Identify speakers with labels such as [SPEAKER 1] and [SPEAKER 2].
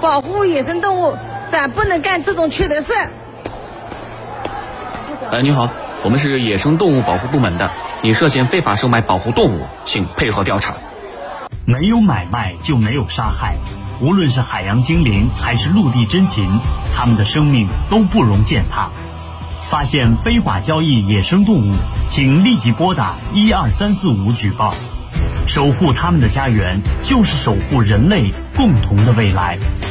[SPEAKER 1] 保护野生动物，咱不能干这种缺德事。
[SPEAKER 2] 你好，我们是野生动物保护部门的，你涉嫌非法售卖保护动物，请配合调查。
[SPEAKER 3] 没有买卖就没有杀害，无论是海洋精灵还是陆地珍禽，它们的生命都不容践踏。发现非法交易野生动物，请立即拨打12345举报。守护他们的家园，就是守护人类共同的未来。